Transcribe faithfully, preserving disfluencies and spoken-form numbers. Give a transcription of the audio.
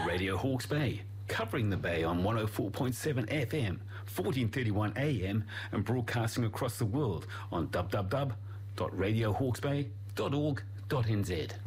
Radio Hawke's Bay, covering the Bay on one oh four point seven F M, fourteen thirty-one A M, and broadcasting across the world on w w w dot radio hawke's bay dot org dot n z.